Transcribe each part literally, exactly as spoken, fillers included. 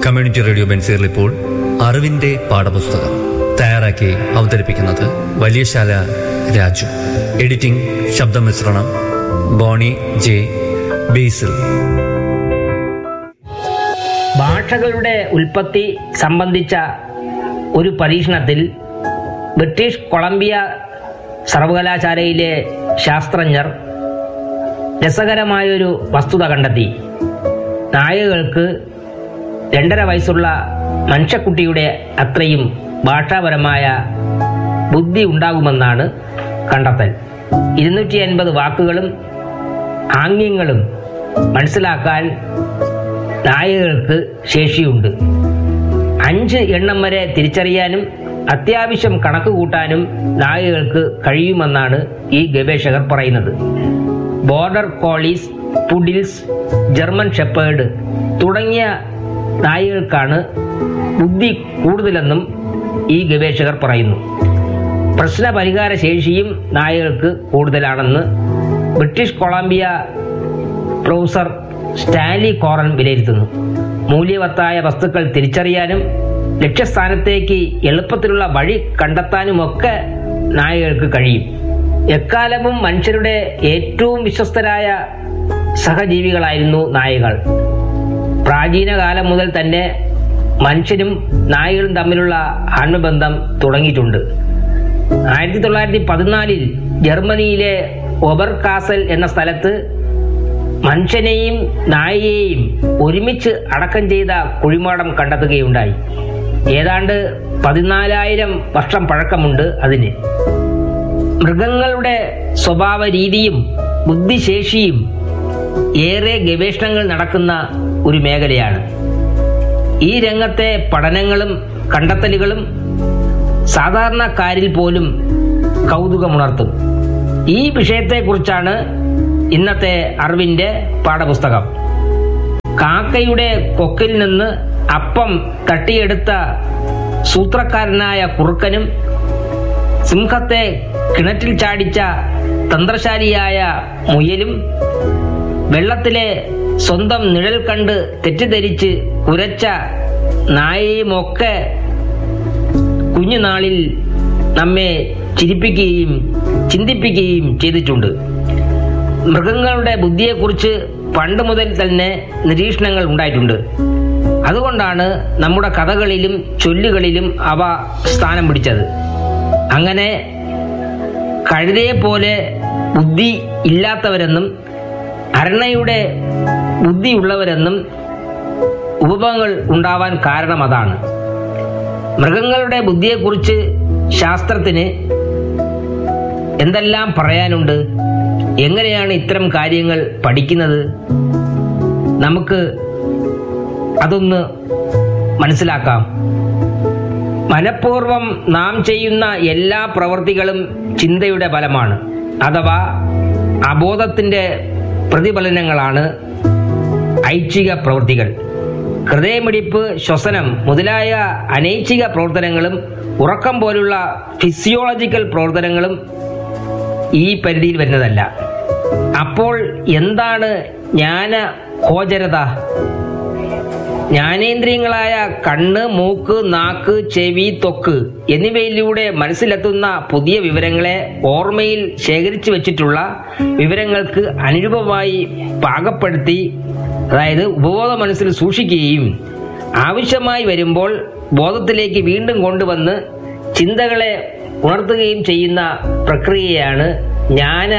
Community radio ബെൻസീറിൽ ഇപ്പോൾ അറിവിന്റെ പാഠപുസ്തകം തയ്യാറാക്കി അവതരിപ്പിക്കുന്നത് വലിയശാല രാജു. എഡിറ്റിംഗ് ശബ്ദമിശ്രണം ബോണി ജെ ബേസിൽ. ഭാഷകളുടെ ഉൽപ്പത്തി സംബന്ധിച്ച ഒരു പരീക്ഷണത്തിൽ ബ്രിട്ടീഷ് കൊളംബിയ സർവകലാശാലയിലെ ശാസ്ത്രജ്ഞർ രസകരമായൊരു വസ്തുത കണ്ടെത്തി. നായകൾക്ക് രണ്ടര വയസ്സുള്ള മനുഷ്യക്കുട്ടിയുടെ അത്രയും ഭാഷാപരമായ ബുദ്ധി ഉണ്ടാകുമെന്നാണ് കണ്ടെത്തൽ. ഇരുന്നൂറ്റി അൻപത് വാക്കുകളും ആംഗ്യങ്ങളും മനസ്സിലാക്കാൻ നായകൾക്ക് ശേഷിയുണ്ട്. അഞ്ച് എണ്ണം വരെ തിരിച്ചറിയാനും അത്യാവശ്യം കണക്ക് കൂട്ടാനും നായകൾക്ക് കഴിയുമെന്നാണ് ഈ ഗവേഷകർ പറയുന്നത്. ബോർഡർ കോളീസ്, പുഡിൽസ്, ജർമ്മൻ ഷെപ്പേർഡ് തുടങ്ങിയ നായകൾക്കാണ് ബുദ്ധി കൂടുതലെന്നും ഈ ഗവേഷകർ പറയുന്നു. പ്രശ്ന പരിഹാര ശേഷിയും നായകൾക്ക് കൂടുതലാണെന്ന് ബ്രിട്ടീഷ് കൊളംബിയ പ്രൊഫസർ സ്റ്റാൻലി കോറൻ വിലയിരുത്തുന്നു. മൂല്യവത്തായ വസ്തുക്കൾ തിരിച്ചറിയാനും ലക്ഷ്യസ്ഥാനത്തേക്ക് എളുപ്പത്തിലുള്ള വഴി കണ്ടെത്താനുമൊക്കെ നായകൾക്ക് കഴിയും. എക്കാലവും മനുഷ്യരുടെ ഏറ്റവും വിശ്വസ്തരായ സഹജീവികളായിരുന്നു നായകൾ. പ്രാചീന കാലം മുതൽ തന്നെ മനുഷ്യരും നായകളും തമ്മിലുള്ള ആത്മബന്ധം തുടങ്ങിയിട്ടുണ്ട്. ആയിരത്തി തൊള്ളായിരത്തി പതിനാലിൽ ജർമ്മനിയിലെ ഒബർ കാസൽ എന്ന സ്ഥലത്ത് മനുഷ്യനെയും നായയെയും ഒരുമിച്ച് അടക്കം ചെയ്ത കുഴിമാടം കണ്ടെത്തുകയുണ്ടായി. ഏതാണ്ട് പതിനാലായിരം വർഷം പഴക്കമുണ്ട് അതിന്. മൃഗങ്ങളുടെ സ്വഭാവ രീതിയും ബുദ്ധിശേഷിയും ഏറെ ഗവേഷണങ്ങൾ നടക്കുന്ന ഒരു മേഖലയാണ്. ഈ രംഗത്തെ പഠനങ്ങളും കണ്ടെത്തലുകളും സാധാരണക്കാരിൽ പോലും കൗതുകമുണർത്തും. ഈ വിഷയത്തെക്കുറിച്ചാണ് ഇന്നത്തെ അറിവിന്റെ പാഠപുസ്തകം. കാക്കയുടെ കൊക്കിൽ നിന്ന് അപ്പം തട്ടിയെടുത്ത സൂത്രക്കാരനായ കുറുക്കനും സിംഹത്തെ കിണറ്റിൽ ചാടിച്ച തന്ത്രശാലിയായ മുയലും വെള്ളത്തിലെ സ്വന്തം നിഴൽ കണ്ട് തെറ്റിദ്ധരിച്ച് കുരച്ച നായയുമൊക്കെ കുഞ്ഞുനാളിൽ നമ്മെ ചിരിപ്പിക്കുകയും ചിന്തിപ്പിക്കുകയും ചെയ്തിട്ടുണ്ട്. മൃഗങ്ങളുടെ ബുദ്ധിയെക്കുറിച്ച് പണ്ട് മുതൽ തന്നെ നിരീക്ഷണങ്ങൾ ഉണ്ടായിട്ടുണ്ട്. അതുകൊണ്ടാണ് നമ്മുടെ കഥകളിലും ചൊല്ലുകളിലും അവ സ്ഥാനം പിടിച്ചത്. അങ്ങനെ കഴുതയെ പോലെ ബുദ്ധി ഇല്ലാത്തവരെന്നും അരണയുടെ ബുദ്ധിയുള്ളവരെന്നും ഉപമകൾ ഉണ്ടാവാൻ കാരണം അതാണ്. മൃഗങ്ങളുടെ ബുദ്ധിയെക്കുറിച്ച് ശാസ്ത്രത്തിന് എന്തെല്ലാം പറയാനുണ്ട്? എങ്ങനെയാണ് ഇത്തരം കാര്യങ്ങൾ പഠിക്കുന്നത്? നമുക്ക് അതൊന്ന് മനസ്സിലാക്കാം. മനഃപൂർവം നാം ചെയ്യുന്ന എല്ലാ പ്രവൃത്തികളും ചിന്തയുടെ ഫലമാണ്, അഥവാ അബോധത്തിന്റെ പ്രതിഫലനങ്ങളാണ് ഐച്ഛിക പ്രവൃത്തികൾ. ഹൃദയമിടിപ്പ്, ശ്വസനം മുതലായ അനൈച്ഛിക പ്രവർത്തനങ്ങളും ഉറക്കം പോലുള്ള ഫിസിയോളജിക്കൽ പ്രവർത്തനങ്ങളും ഈ പരിധിയിൽ വരുന്നതല്ല. അപ്പോൾ എന്താണ് ജ്ഞാന ഗോചരത? ജ്ഞാനേന്ദ്രിയങ്ങളായ കണ്ണ്, മൂക്ക്, നാക്ക്, ചെവി, ത്വക്ക് എന്നിവയിലൂടെ മനസ്സിലെത്തുന്ന പുതിയ വിവരങ്ങളെ ഓർമ്മയിൽ ശേഖരിച്ചു വച്ചിട്ടുള്ള വിവരങ്ങൾക്ക് അനുരൂപമായി പാകപ്പെടുത്തി, അതായത് ഉപബോധ മനസ്സിൽ സൂക്ഷിക്കുകയും ആവശ്യമായി വരുമ്പോൾ ബോധത്തിലേക്ക് വീണ്ടും കൊണ്ടുവന്ന് ചിന്തകളെ ഉണർത്തുകയും ചെയ്യുന്ന പ്രക്രിയയാണ് ജ്ഞാന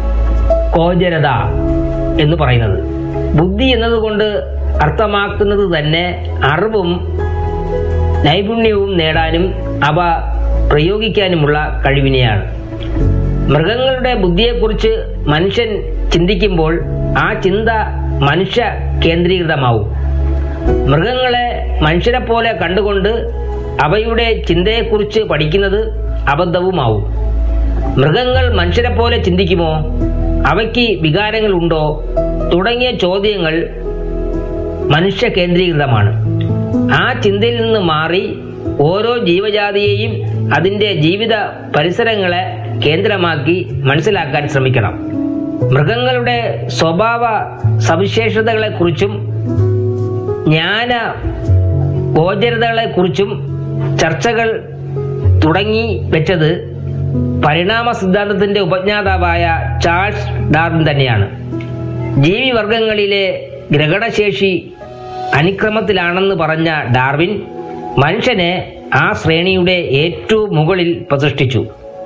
ഗോചരത എന്ന് പറയുന്നത്. ബുദ്ധി എന്നതുകൊണ്ട് അർത്ഥമാക്കുന്നത് തന്നെ അറിവും നൈപുണ്യവും നേടാനും അവ പ്രയോഗിക്കാനുമുള്ള കഴിവിനെയാണ്. മൃഗങ്ങളുടെ ബുദ്ധിയെക്കുറിച്ച് മനുഷ്യൻ ചിന്തിക്കുമ്പോൾ ആ ചിന്ത മനുഷ്യ കേന്ദ്രീകൃതമാവും. മൃഗങ്ങളെ മനുഷ്യരെ പോലെ കണ്ടുകൊണ്ട് അവയുടെ ചിന്തയെക്കുറിച്ച് പഠിക്കുന്നത് അബദ്ധവുമാവും. മൃഗങ്ങൾ മനുഷ്യരെ പോലെ ചിന്തിക്കുമോ? അവയ്ക്ക് വികാരങ്ങൾ ഉണ്ടോ? തുടങ്ങിയ ചോദ്യങ്ങൾ മനുഷ്യ കേന്ദ്രീകൃതമാണ്. ആ ചിന്തയിൽ നിന്ന് മാറി ഓരോ ജീവജാതിയെയും അതിന്റെ ജീവിത പരിസരങ്ങളെ കേന്ദ്രമാക്കി മനസ്സിലാക്കാൻ ശ്രമിക്കണം. മൃഗങ്ങളുടെ സ്വഭാവ സവിശേഷതകളെക്കുറിച്ചും ജ്ഞാന ഗോചരതകളെക്കുറിച്ചും ചർച്ചകൾ തുടങ്ങി വെച്ചത് പരിണാമ സിദ്ധാന്തത്തിന്റെ ഉപജ്ഞാതാവായ ചാൾസ് ഡാർവിൻ തന്നെയാണ്. ജീവിവർഗങ്ങളിലെ ഗ്രഹണശേഷി അനുക്രമത്തിലാണെന്ന് പറഞ്ഞ ഡാർവിൻ മനുഷ്യനെ ആ ശ്രേണിയുടെ ഏറ്റവും മുകളിൽ പ്രതിഷ്ഠിച്ചു.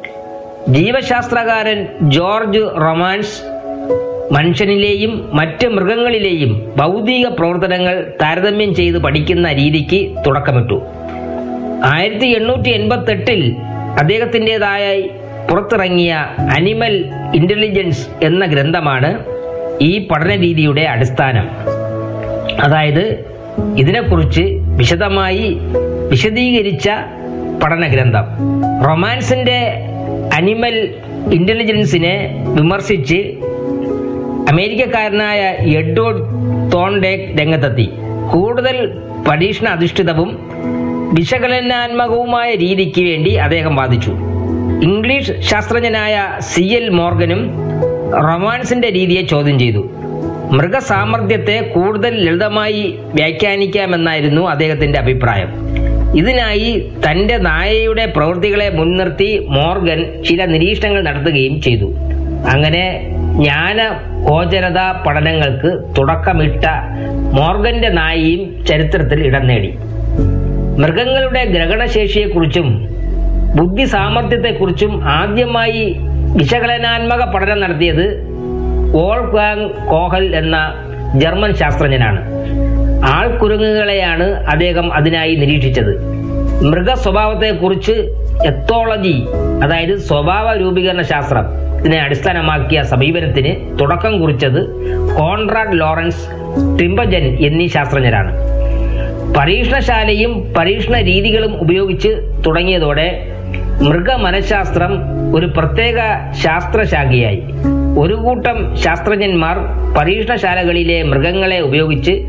ജീവശാസ്ത്രകാരൻ ജോർജ് റൊമാൻസ് മനുഷ്യനിലെയും മറ്റ് മൃഗങ്ങളിലെയും ഭൗതിക പ്രവർത്തനങ്ങൾ താരതമ്യം ചെയ്ത് പഠിക്കുന്ന രീതിക്ക് തുടക്കമിട്ടു. ആയിരത്തി എണ്ണൂറ്റി എൺപത്തി എട്ടിൽ അദ്ദേഹത്തിൻ്റെതായി പുറത്തിറങ്ങിയ അനിമൽ ഇന്റലിജൻസ് എന്ന ഗ്രന്ഥമാണ് ഈ പഠനരീതിയുടെ അടിസ്ഥാനം. അതായത് ഇതിനെക്കുറിച്ച് വിശദമായി വിശദീകരിച്ച പഠനഗ്രന്ഥം. റൊമാൻസിന്റെ അനിമൽ ഇന്റലിജൻസിനെ വിമർശിച്ച് അമേരിക്കക്കാരനായ എഡ്വേർഡ് തോൺഡേക്ക് രംഗത്തെത്തി. കൂടുതൽ പരീക്ഷണ അധിഷ്ഠിതവും വിശകലനാത്മകവുമായ രീതിക്ക് വേണ്ടി അദ്ദേഹം വാദിച്ചു. ഇംഗ്ലീഷ് ശാസ്ത്രജ്ഞനായ സി എൽ മോർഗനും റൊമാൻസിന്റെ രീതിയെ ചോദ്യം ചെയ്തു. മൃഗസാമർഥ്യത്തെ കൂടുതൽ ലളിതമായി വ്യാഖ്യാനിക്കാമെന്നായിരുന്നു അദ്ദേഹത്തിന്റെ അഭിപ്രായം. ഇതിനായി തന്റെ നായയുടെ പ്രവൃത്തികളെ മുൻനിർത്തി മോർഗൻ ചില നിരീക്ഷണങ്ങൾ നടത്തുകയും ചെയ്തു. അങ്ങനെ ജ്ഞാന ഗോചരത പഠനങ്ങൾക്ക് തുടക്കമിട്ട മോർഗന്റെ നായയും ചരിത്രത്തിൽ ഇടം നേടി. മൃഗങ്ങളുടെ ഗ്രഹണശേഷിയെക്കുറിച്ചും ബുദ്ധി സാമർഥ്യത്തെക്കുറിച്ചും ആദ്യമായി വിശകലനാത്മക പഠനം നടത്തിയത് വോൾഫ്ഗാങ് കോഹൽ എന്ന ജർമ്മൻ ശാസ്ത്രജ്ഞനാണ്. ആൾക്കുരങ്ങുകളെയാണ് അദ്ദേഹം അതിനായി നിരീക്ഷിച്ചത്. മൃഗ സ്വഭാവത്തെക്കുറിച്ച് എത്തോളജി, അതായത് സ്വഭാവ രൂപീകരണ ശാസ്ത്രം, ഇതിനെ അടിസ്ഥാനമാക്കിയ സമീപനത്തിന് തുടക്കം കുറിച്ചത് കോൺറാഡ് ലോറൻസ് ട്രിംബജൻ എന്നീ ശാസ്ത്രജ്ഞരാണ്. പരീക്ഷണശാലയും പരീക്ഷണ രീതികളും ഉപയോഗിച്ച് തുടങ്ങിയതോടെ മൃഗമനഃശാസ്ത്രം ഒരു പ്രത്യേക ശാസ്ത്രശാഖയായി. ഒരു കൂട്ടം ശാസ്ത്രജ്ഞന്മാർ പരീക്ഷണശാലകളിലെ മൃഗങ്ങളെ ഉപയോഗിച്ച്